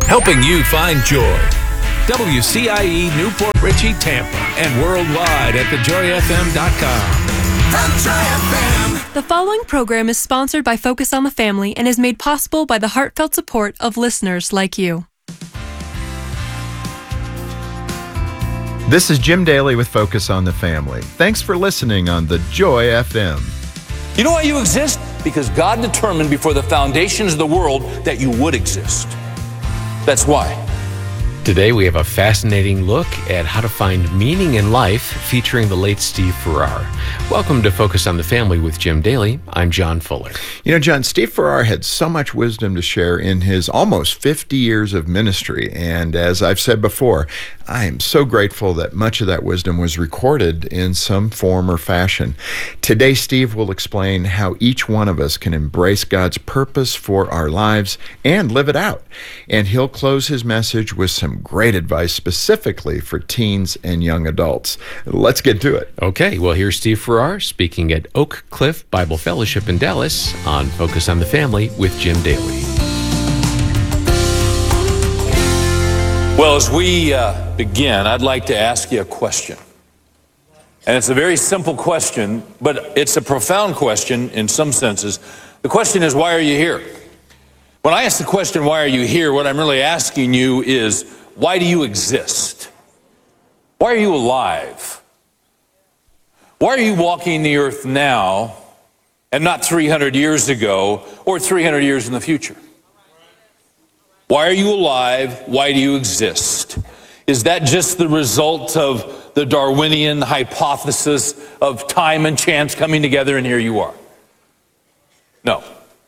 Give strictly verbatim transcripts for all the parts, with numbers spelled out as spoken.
helping you find joy. W C I E Newport Richey, Tampa, and worldwide at the joy f m dot com. The Joy F M. The following program is sponsored by Focus on the Family and is made possible by the heartfelt support of listeners like you. This is Jim Daly with Focus on the Family. Thanks for listening on the Joy F M. You know why you exist? Because God determined before the foundations of the world that you would exist. That's why. Today we have a fascinating look at how to find meaning in life featuring the late Steve Farrar. Welcome to Focus on the Family with Jim Daly. I'm John Fuller. You know, John, Steve Farrar had so much wisdom to share in his almost fifty years of ministry. And as I've said before, I am so grateful that much of that wisdom was recorded in some form or fashion. Today, Steve will explain how each one of us can embrace God's purpose for our lives and live it out. And he'll close his message with some great advice specifically for teens and young adults. Let's get to it. Okay, well, here's Steve Farrar speaking at Oak Cliff Bible Fellowship in Dallas on Focus on the Family with Jim Daly. Well, as we uh, begin, I'd like to ask you a question. And it's a very simple question, but it's a profound question in some senses. The question is, why are you here? When I ask the question, why are you here, what I'm really asking you is, why do you exist? Why are you alive? Why are you walking the earth now and not three hundred years ago or three hundred years in the future? Why are you alive? Why do you exist? Is that just the result of the Darwinian hypothesis of time and chance coming together and here you are? No.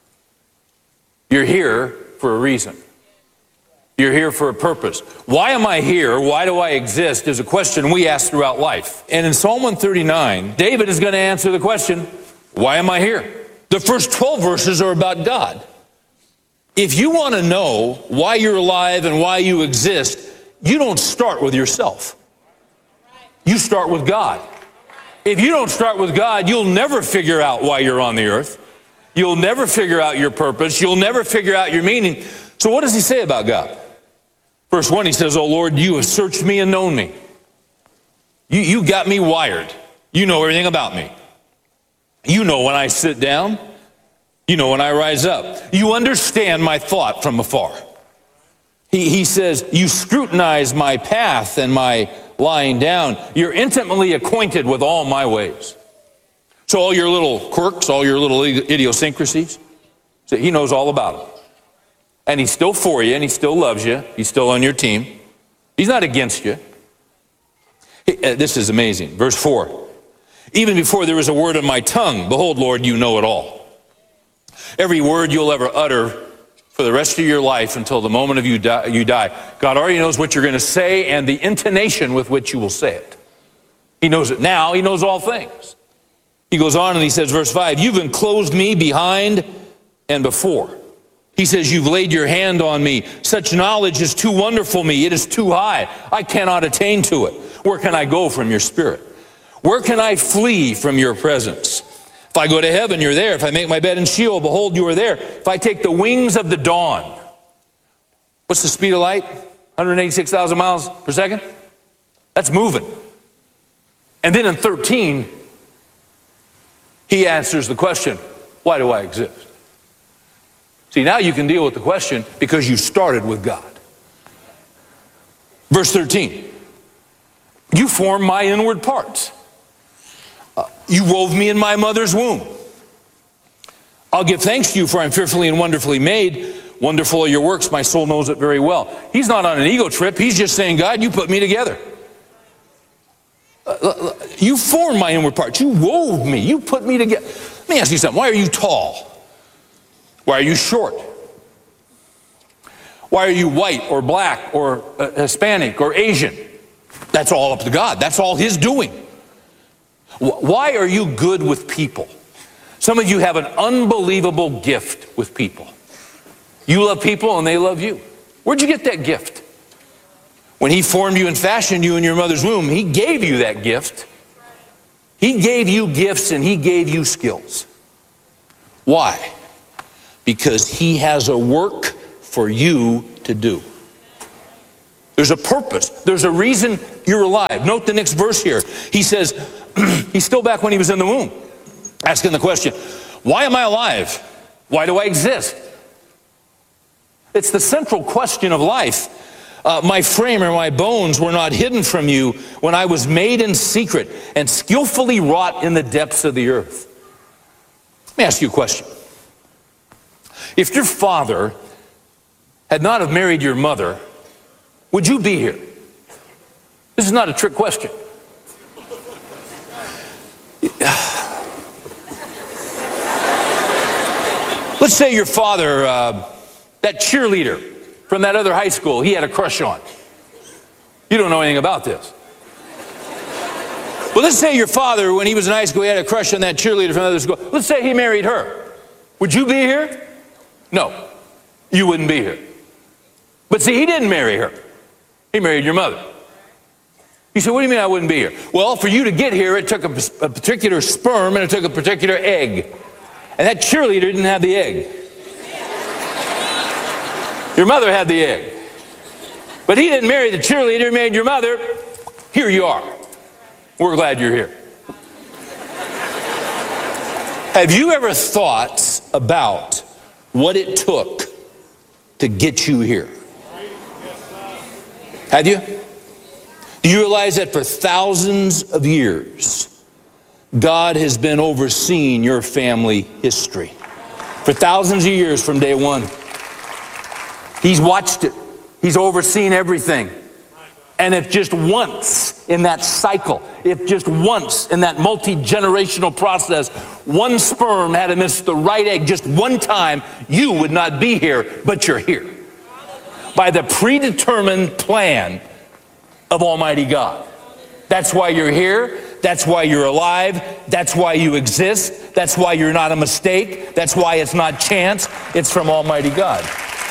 You're here for a reason. You're here for a purpose. Why am I here? Why do I exist? Is a question we ask throughout life. And in Psalm one thirty-nine, David is going to answer the question, why am I here? The first twelve verses are about God. If you want to know why you're alive and why you exist, you don't start with yourself. You start with God. If you don't start with God, you'll never figure out why you're on the earth. You'll never figure out your purpose. You'll never figure out your meaning. So what does he say about God? Verse one, he says, "Oh Lord, you have searched me and known me. You, you got me wired. You know everything about me. You know when I sit down. You know when I rise up. You understand my thought from afar." He, he says, you scrutinize my path and my lying down. You're intimately acquainted with all my ways. So all your little quirks, all your little idiosyncrasies, so he knows all about them. And he's still for you, and he still loves you. He's still on your team. He's not against you. This is amazing. Verse four, even before there was a word on my tongue, behold, Lord, you know it all. Every word you'll ever utter for the rest of your life until the moment of you die, you die, God already knows what you're going to say and the intonation with which you will say it. He knows it now. He knows all things. He goes on and he says, verse five, you've enclosed me behind and before. He says, you've laid your hand on me. Such knowledge is too wonderful me. It is too high. I cannot attain to it. Where can I go from your spirit? Where can I flee from your presence? If I go to heaven, you're there. If I make my bed in Sheol, behold, you are there. If I take the wings of the dawn, what's the speed of light? one hundred eighty-six thousand miles per second? That's moving. And then in thirteen, he answers the question, why do I exist? See, now you can deal with the question because you started with God. Verse thirteen, you formed my inward parts. Uh, you wove me in my mother's womb. I'll give thanks to you, for I'm fearfully and wonderfully made. Wonderful are your works. My soul knows it very well. He's not on an ego trip. He's just saying, God, you put me together. Uh, you formed my inward parts. You wove me. You put me together. Let me ask you something. Why are you tall? Why are you short? Why are you white or black or uh, Hispanic or Asian? That's all up to God. That's all his doing. Why are you good with people? Some of you have an unbelievable gift with people. You love people and they love you. Where'd you get that gift? When he formed you and fashioned you in your mother's womb, he gave you that gift. He gave you gifts and he gave you skills. Why? Because he has a work for you to do. There's a purpose. There's a reason you're alive. Note the next verse here. He says, he's still back when he was in the womb, asking the question, why am I alive? Why do I exist? It's the central question of life. Uh, my frame or my bones were not hidden from you when I was made in secret and skillfully wrought in the depths of the earth. Let me ask you a question. If your father had not have married your mother, would you be here? This is not a trick question. Let's say your father, uh, that cheerleader from that other high school, he had a crush on. You don't know anything about this. Well, let's say your father, when he was in high school, he had a crush on that cheerleader from another school. Let's say he married her. Would you be here? No, you wouldn't be here. But see, he didn't marry her. He married your mother. You say, what do you mean I wouldn't be here? Well, for you to get here, it took a, a particular sperm and it took a particular egg. And that cheerleader didn't have the egg. Your mother had the egg. But he didn't marry the cheerleader, he married your mother. Here you are. We're glad you're here. Have you ever thought about what it took to get you here? Have you? Do you realize that for thousands of years, God has been overseeing your family history? For thousands of years from day one. He's watched it. He's overseen everything. And if just once in that cycle, if just once in that multi-generational process, one sperm had to miss the right egg just one time, you would not be here, but you're here. By the predetermined plan of Almighty God. That's why you're here. That's why you're alive. That's why you exist. That's why you're not a mistake. That's why it's not chance. It's from Almighty God.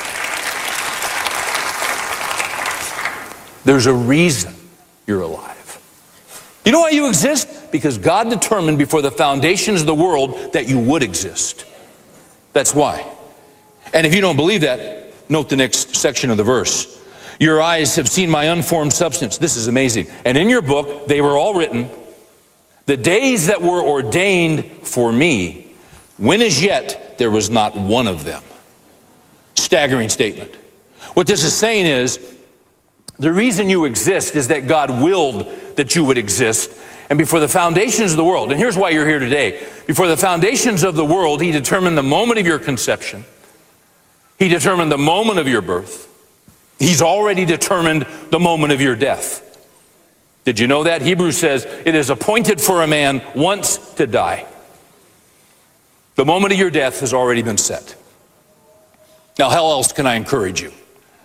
There's a reason you're alive. You know why you exist? Because God determined before the foundations of the world that you would exist. That's why. And if you don't believe that, note the next section of the verse. Your eyes have seen my unformed substance. This is amazing. And in your book, they were all written. The days that were ordained for me, when as yet there was not one of them. Staggering statement. What this is saying is, the reason you exist is that God willed that you would exist. And before the foundations of the world, and here's why you're here today. Before the foundations of the world, he determined the moment of your conception. He determined the moment of your birth. He's already determined the moment of your death. Did you know that? Hebrews says, it is appointed for a man once to die. The moment of your death has already been set. Now, how else can I encourage you?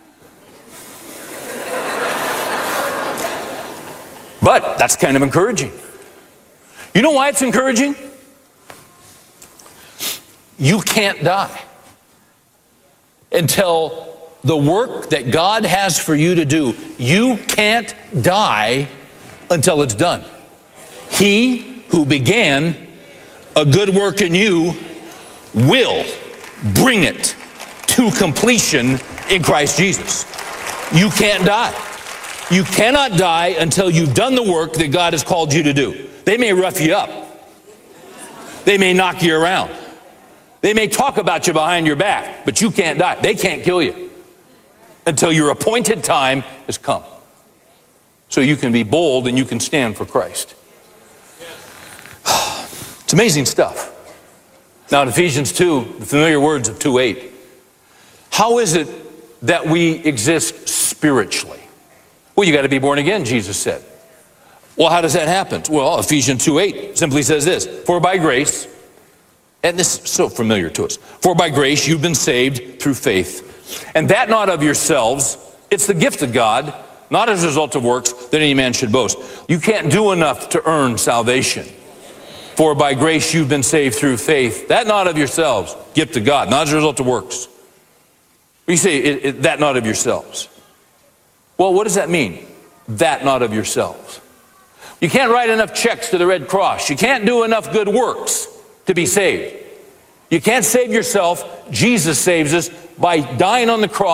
But that's kind of encouraging. You know why it's encouraging? You can't die until the work that God has for you to do. You can't die until it's done. He who began a good work in you will bring it to completion in Christ Jesus. You can't die. You cannot die until you've done the work that God has called you to do. They may rough you up. They may knock you around. They may talk about you behind your back, but you can't die. They can't kill you until your appointed time has come. So you can be bold and you can stand for Christ. It's amazing stuff. Now in Ephesians two, the familiar words of two eight. How is it that we exist spiritually? Well, you got to be born again, Jesus said. Well, how does that happen? Well, Ephesians two eight simply says this. For by grace, and this is so familiar to us. For by grace you've been saved through faith. And that not of yourselves, it's the gift of God, not as a result of works, that any man should boast. You can't do enough to earn salvation. For by grace you've been saved through faith. That not of yourselves, gift of God, not as a result of works. You say, it, it, that not of yourselves. Well, what does that mean? That not of yourselves. You can't write enough checks to the Red Cross. You can't do enough good works to be saved. You can't save yourself. Jesus saves us by dying on the cross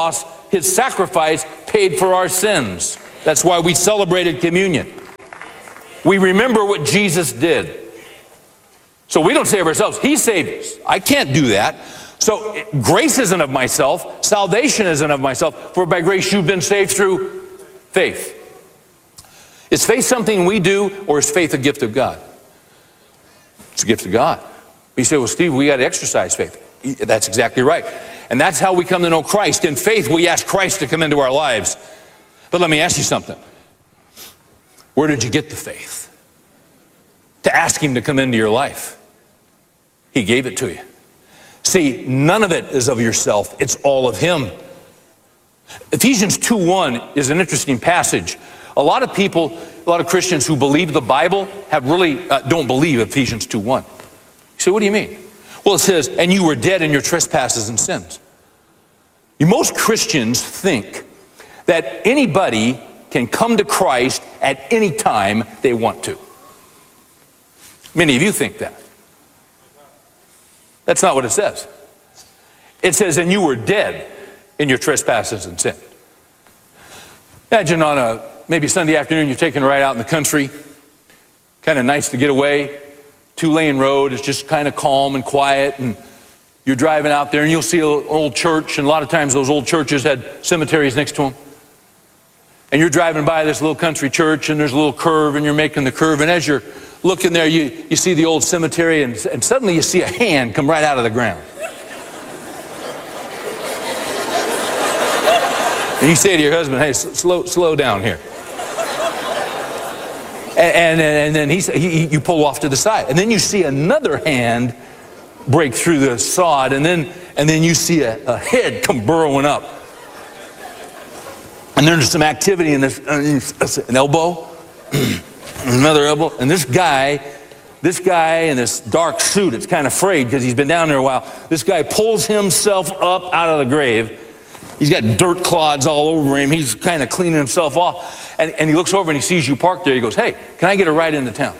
his sacrifice paid for our sins. That's why we celebrated communion. We remember what Jesus did. So we don't save ourselves. He saved us. I can't do that. So grace isn't of myself. Salvation isn't of myself. For by grace you've been saved through faith. Is faith something we do, or is faith a gift of God? It's a gift of God. You say, well, Steve, we got to exercise faith. That's exactly right. And that's how we come to know Christ. In faith, we ask Christ to come into our lives. But let me ask you something. Where did you get the faith to ask him to come into your life? He gave it to you. See, none of it is of yourself. It's all of him. Ephesians two one is an interesting passage. A lot of people, a lot of Christians who believe the Bible have really uh, don't believe Ephesians two one. You say, what do you mean? Well, it says, and you were dead in your trespasses and sins. You, most Christians think that anybody can come to Christ at any time they want to. Many of you think that. That's not what it says. It says, and you were dead in your trespasses and sin. Imagine on a maybe Sunday afternoon, you're taking a ride out in the country. Kind of nice to get away. Two-lane road. It's just kind of calm and quiet. And you're driving out there and you'll see an old church. And a lot of times those old churches had cemeteries next to them. And you're driving by this little country church and there's a little curve and you're making the curve. And as you're looking there, you, you see the old cemetery and, and suddenly you see a hand come right out of the ground. And you say to your husband, hey, slow, slow down here. And, and, and then he, he, you pull off to the side. And then you see another hand break through the sod. And then, and then you see a, a head come burrowing up. And there's some activity in this, uh, an elbow, another elbow. And this guy, this guy in this dark suit, it's kind of frayed because he's been down there a while. This guy pulls himself up out of the grave. He's got dirt clods all over him. He's kind of cleaning himself off. And, and he looks over and he sees you parked there. He goes, hey, can I get a ride into town?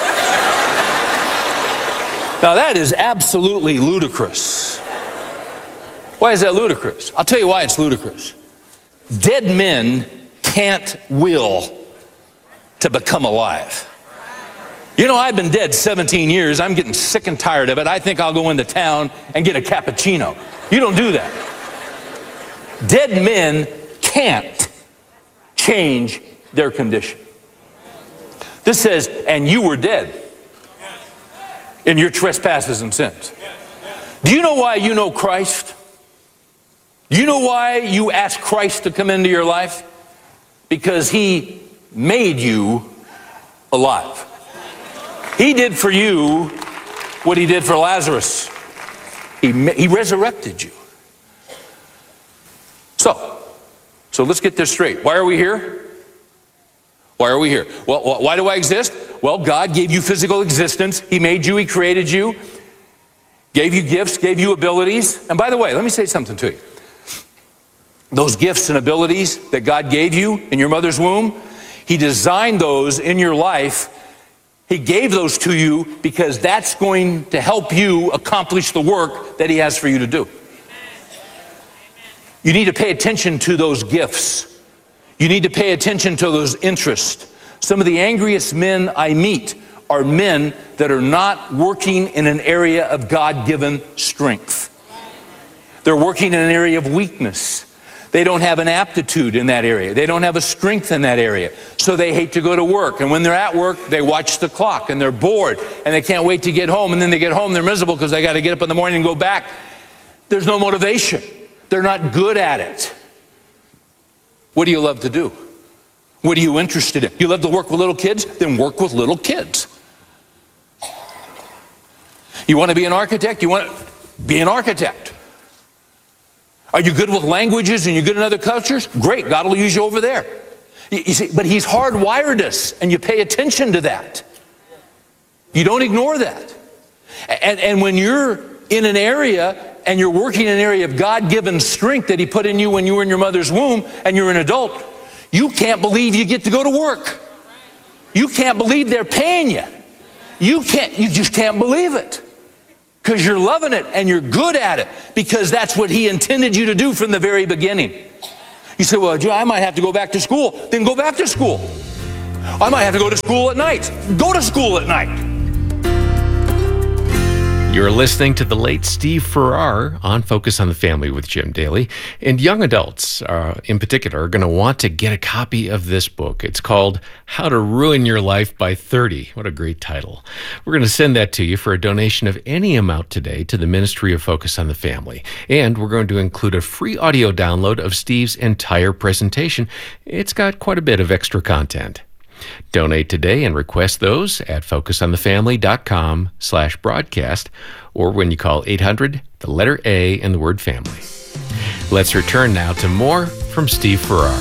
Now that is absolutely ludicrous. Why is that ludicrous? I'll tell you why it's ludicrous. Dead men can't will to become alive. You know, I've been dead seventeen years. I'm getting sick and tired of it. I think I'll go into town and get a cappuccino. You don't do that. Dead men can't change their condition. This says, and you were dead in your trespasses and sins. Do you know why you know Christ? Do you know why you ask Christ to come into your life? Because he made you alive. He did for you what he did for Lazarus. He, he resurrected you. So, so let's get this straight. Why are we here? Why are we here? Well, why do I exist? Well, God gave you physical existence. He made you, he created you, gave you gifts, gave you abilities. And by the way, let me say something to you. Those gifts and abilities that God gave you in your mother's womb, he designed those in your life. He gave those to you because that's going to help you accomplish the work that he has for you to do. You need to pay attention to those gifts. You need to pay attention to those interests. Some of the angriest men I meet are men that are not working in an area of God-given strength. They're working in an area of weakness. They don't have an aptitude in that area. They don't have a strength in that area. So they hate to go to work. And when they're at work, they watch the clock and they're bored and they can't wait to get home. And then they get home, they're miserable because they got to get up in the morning and go back. There's no motivation. They're not good at it. What do you love to do? What are you interested in? You love to work with little kids? Then work with little kids. You want to be an architect? You want to be an architect. Are you good with languages and you're good in other cultures? Great, God will use you over there. You, you see, but he's hardwired us, and you pay attention to that. You don't ignore that. And, and when you're in an area and you're working in an area of God-given strength that he put in you when you were in your mother's womb and you're an adult, you can't believe you get to go to work. You can't believe they're paying you. You can't, you just can't believe it. Because you're loving it and you're good at it. Because that's what he intended you to do from the very beginning. You say, well, I might have to go back to school. Then go back to school. I might have to go to school at night. Go to school at night. You're listening to the late Steve Farrar on Focus on the Family with Jim Daly. And young adults, uh, in particular, are going to want to get a copy of this book. It's called How to Ruin Your Life by thirty. What a great title. We're going to send that to you for a donation of any amount today to the Ministry of Focus on the Family. And we're going to include a free audio download of Steve's entire presentation. It's got quite a bit of extra content. Donate today and request those at focusonthefamily.com slash broadcast or when you call eight hundred, the letter A, and the word family. Let's return now to more from Steve Farrar.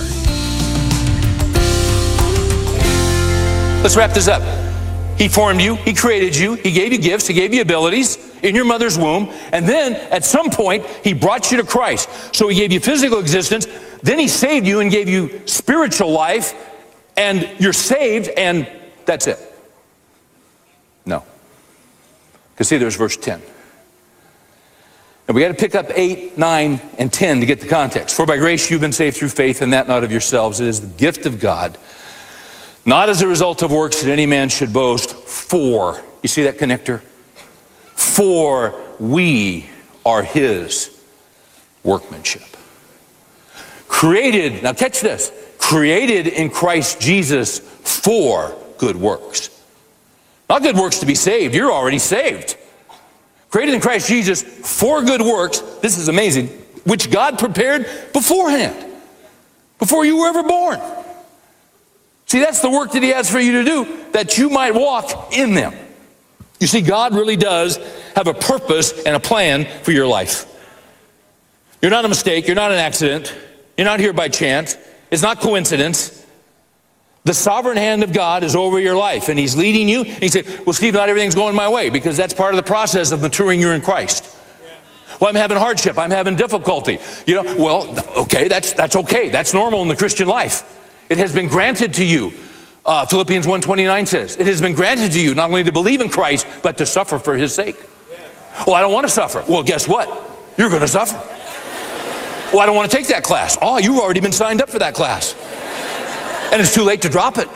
Let's wrap this up. He formed you. He created you. He gave you gifts. He gave you abilities in your mother's womb. And then at some point, he brought you to Christ. So he gave you physical existence. Then he saved you and gave you spiritual life. And you're saved, and that's it. No. Because see, there's verse ten. And we got to pick up eight, nine, and ten to get the context. For by grace you've been saved through faith, and that not of yourselves. It is the gift of God, not as a result of works that any man should boast. For, you see that connector? For we are his workmanship. Created, now catch this. Created in Christ Jesus for good works. Not good works to be saved. You're already saved. Created in Christ Jesus for good works. This is amazing. Which God prepared beforehand. Before you were ever born. See, that's the work that he has for you to do. That you might walk in them. You see, God really does have a purpose and a plan for your life. You're not a mistake. You're not an accident. You're not here by chance. It's not coincidence. The sovereign hand of God is over your life, and he's leading you. And you say, well, Steve, not everything's going my way, because that's part of the process of maturing you in Christ. Well, I'm having hardship. I'm having difficulty. You know, well, okay, that's, that's okay. That's normal in the Christian life. It has been granted to you. Uh, Philippians one twenty-nine says, it has been granted to you not only to believe in Christ, but to suffer for his sake. Well, I don't want to suffer. Well, guess what? You're going to suffer. Well, I don't want to take that class. Oh, you've already been signed up for that class. And it's too late to drop it.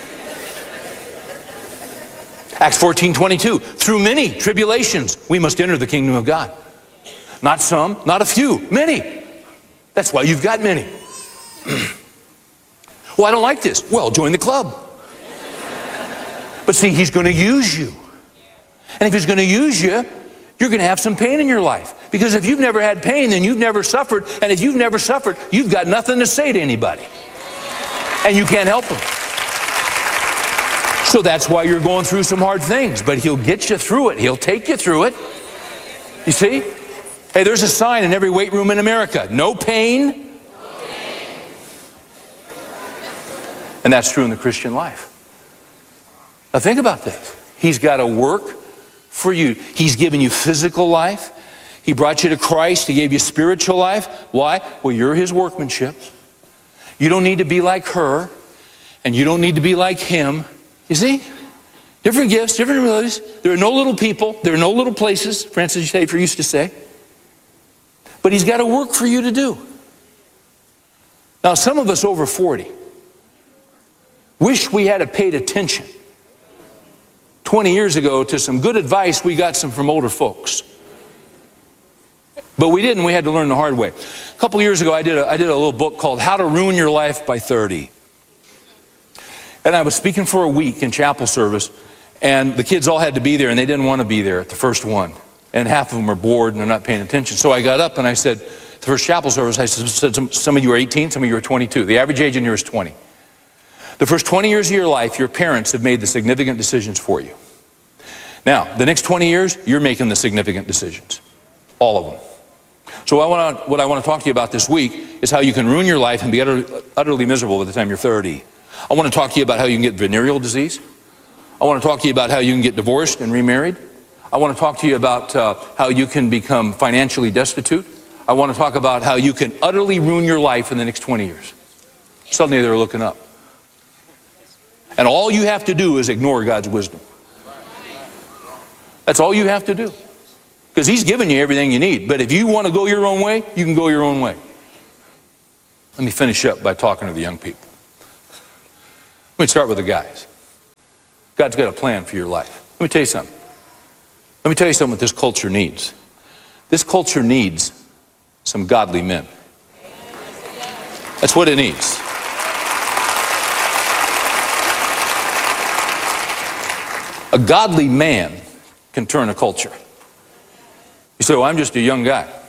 Acts fourteen twenty-two. Through many tribulations, we must enter the kingdom of God. Not some, not a few, many. That's why you've got many. Well, I don't like this. Well, join the club. But see, he's going to use you. And if he's going to use you, you're going to have some pain in your life. Because if you've never had pain, then you've never suffered. And if you've never suffered, you've got nothing to say to anybody. And you can't help them. So that's why you're going through some hard things. But he'll get you through it. He'll take you through it. You see? Hey, there's a sign in every weight room in America. No pain. No pain. And that's true in the Christian life. Now think about this. He's got to work for you. He's given you physical life. He brought you to Christ. He gave you spiritual life. Why? Well, you're his workmanship. You don't need to be like her, and you don't need to be like him. You see? Different gifts, different abilities. There are no little people. There are no little places, Francis Schaeffer used to say. But he's got to work for you to do. Now, some of us over forty wish we had paid attention twenty years ago to some good advice we got some from older folks. But we didn't. We had to learn the hard way. A couple years ago, I did a, I did a little book called How to Ruin Your Life by thirty. And I was speaking for a week in chapel service, and the kids all had to be there, and they didn't want to be there at the first one. And half of them are bored, and they're not paying attention. So I got up, and I said, the first chapel service, I said, some, some of you are eighteen, some of you are twenty-two. The average age in here is twenty. The first twenty years of your life, your parents have made the significant decisions for you. Now, the next twenty years, you're making the significant decisions. All of them. So I want to, what I want to talk to you about this week is how you can ruin your life and be utter, utterly miserable by the time you're thirty. I want to talk to you about how you can get venereal disease. I want to talk to you about how you can get divorced and remarried. I want to talk to you about uh, how you can become financially destitute. I want to talk about how you can utterly ruin your life in the next twenty years. Suddenly they're looking up. And all you have to do is ignore God's wisdom. That's all you have to do. Because he's given you everything you need. But if you want to go your own way, you can go your own way. Let me finish up by talking to the young people. Let me start with the guys. God's got a plan for your life. Let me tell you something. Let me tell you something what this culture needs. This culture needs some godly men. That's what it needs. A godly man can turn a culture. You say, well, I'm just a young guy.